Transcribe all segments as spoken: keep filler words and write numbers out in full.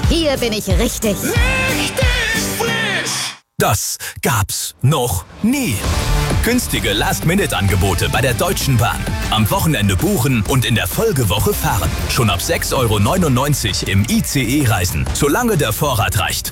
Hier bin ich richtig. Richtig frisch! Das gab's noch nie. Günstige Last-Minute-Angebote bei der Deutschen Bahn. Am Wochenende buchen und in der Folgewoche fahren. Schon ab sechs Euro neunundneunzig im I C E reisen, solange der Vorrat reicht.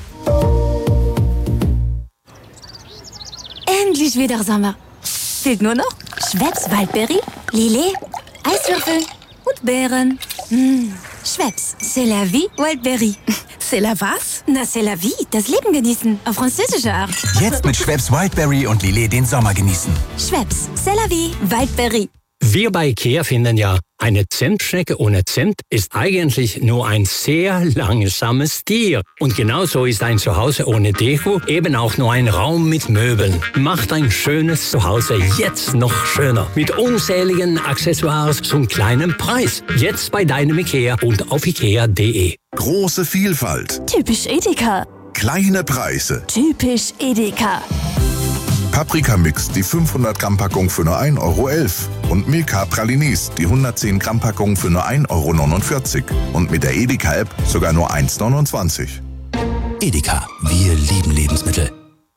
Endlich wieder Sommer. Fehlt nur noch Schweppes Waldbeere, Lillet, Eiswürfel und Beeren. Mmh. Schweppes, c'est la vie, Wildberry. C'est la was? Na, c'est la vie, das Leben genießen, auf französische Art. Jetzt mit Schweppes Wildberry und Lillet den Sommer genießen. Schweppes, c'est la vie, Wildberry. Wir bei IKEA finden ja, eine Zimtschnecke ohne Zimt ist eigentlich nur ein sehr langsames Tier. Und genauso ist ein Zuhause ohne Deko eben auch nur ein Raum mit Möbeln. Macht ein schönes Zuhause jetzt noch schöner. Mit unzähligen Accessoires zum kleinen Preis. Jetzt bei deinem IKEA und auf ikea punkt de. Große Vielfalt. Typisch Edeka. Kleine Preise. Typisch Edeka. Paprika-Mix, die fünfhundert Gramm Packung für nur ein Euro elf. Und Milka Pralinis, die hundertzehn Gramm Packung für nur ein Euro neunundvierzig. Und mit der Edeka-App sogar nur eins neunundzwanzig. Edeka, wir lieben Lebensmittel.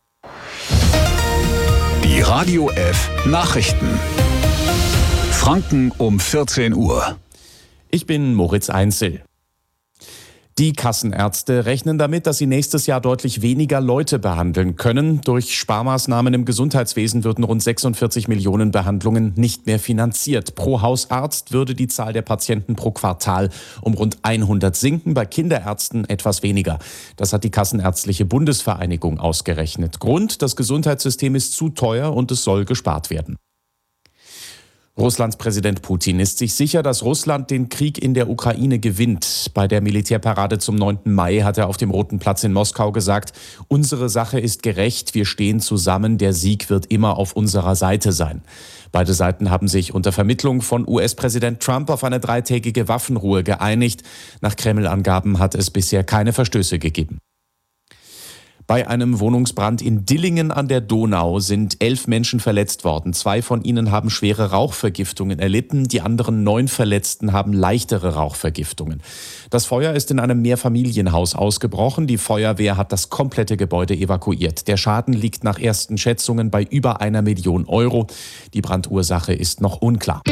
Die Radio F Nachrichten. Franken um vierzehn Uhr. Ich bin Moritz Einzel. Die Kassenärzte rechnen damit, dass sie nächstes Jahr deutlich weniger Leute behandeln können. Durch Sparmaßnahmen im Gesundheitswesen würden rund sechsundvierzig Millionen Behandlungen nicht mehr finanziert. Pro Hausarzt würde die Zahl der Patienten pro Quartal um rund hundert sinken, bei Kinderärzten etwas weniger. Das hat die Kassenärztliche Bundesvereinigung ausgerechnet. Grund: das Gesundheitssystem ist zu teuer und es soll gespart werden. Russlands Präsident Putin ist sich sicher, dass Russland den Krieg in der Ukraine gewinnt. Bei der Militärparade zum neunten Mai hat er auf dem Roten Platz in Moskau gesagt: Unsere Sache ist gerecht, wir stehen zusammen, der Sieg wird immer auf unserer Seite sein. Beide Seiten haben sich unter Vermittlung von U S-Präsident Trump auf eine dreitägige Waffenruhe geeinigt. Nach Kreml-Angaben hat es bisher keine Verstöße gegeben. Bei einem Wohnungsbrand in Dillingen an der Donau sind elf Menschen verletzt worden. Zwei von ihnen haben schwere Rauchvergiftungen erlitten. Die anderen neun Verletzten haben leichtere Rauchvergiftungen. Das Feuer ist in einem Mehrfamilienhaus ausgebrochen. Die Feuerwehr hat das komplette Gebäude evakuiert. Der Schaden liegt nach ersten Schätzungen bei über einer Million Euro. Die Brandursache ist noch unklar.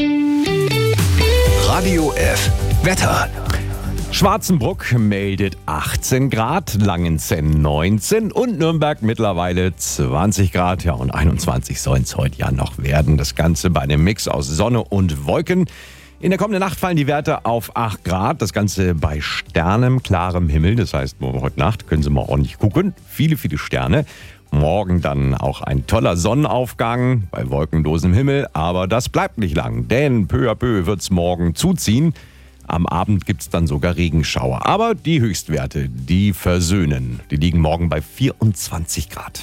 Radio F Wetter. Schwarzenbruck meldet achtzehn Grad, Langenzenn neunzehn und Nürnberg mittlerweile zwanzig Grad. Ja, und einundzwanzig sollen es heute ja noch werden. Das Ganze bei einem Mix aus Sonne und Wolken. In der kommenden Nacht fallen die Werte auf acht Grad. Das Ganze bei sternem, klarem Himmel. Das heißt, heute Nacht können Sie mal ordentlich gucken. Viele, viele Sterne. Morgen dann auch ein toller Sonnenaufgang bei wolkenlosem Himmel. Aber das bleibt nicht lang, denn peu à peu wird es morgen zuziehen. Am Abend gibt es dann sogar Regenschauer. Aber die Höchstwerte, die versöhnen. Die liegen morgen bei vierundzwanzig Grad.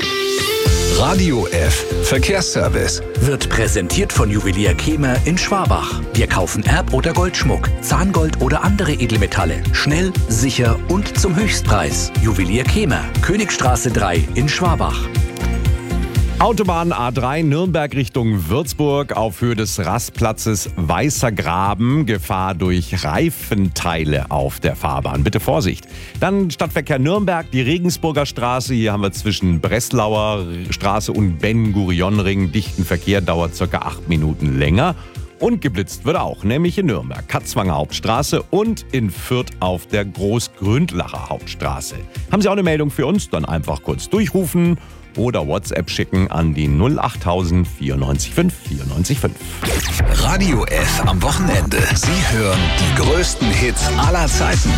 Radio F Verkehrsservice Wird präsentiert von Juwelier Kemer in Schwabach. Wir kaufen Erb- oder Goldschmuck, Zahngold oder andere Edelmetalle. Schnell, sicher und zum Höchstpreis. Juwelier Kemer, Königstraße drei in Schwabach. Autobahn A drei Nürnberg Richtung Würzburg auf Höhe des Rastplatzes Weißer Graben. Gefahr durch Reifenteile auf der Fahrbahn. Bitte Vorsicht. Dann Stadtverkehr Nürnberg, die Regensburger Straße. Hier haben wir zwischen Breslauer Straße und Ben-Gurion-Ring dichten Verkehr, dauert circa acht Minuten länger. Und geblitzt wird auch, nämlich in Nürnberg, Katzwanger Hauptstraße und in Fürth auf der Großgründlacher Hauptstraße. Haben Sie auch eine Meldung für uns? Dann einfach kurz durchrufen oder WhatsApp schicken an die null acht null null vier neun fünf vier neun fünf. Radio F am Wochenende. Sie hören die größten Hits aller Zeiten.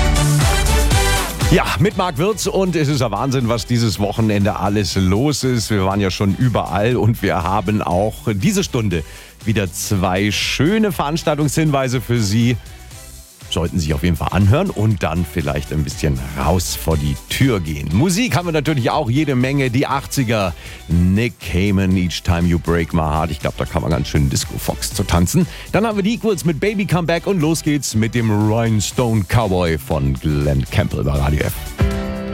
Ja, mit Marc Wirz und es ist ja Wahnsinn, was dieses Wochenende alles los ist. Wir waren ja schon überall und wir haben auch diese Stunde wieder zwei schöne Veranstaltungshinweise für Sie. Sollten Sie auf jeden Fall anhören und dann vielleicht ein bisschen raus vor die Tür gehen. Musik haben wir natürlich auch jede Menge. Die achtziger, Nick Cayman, Each Time You Break My Heart. Ich glaube, da kann man ganz schön Disco Fox zu tanzen. Dann haben wir die Equals mit Baby Come Back und los geht's mit dem Rhinestone Cowboy von Glenn Campbell bei Radio F.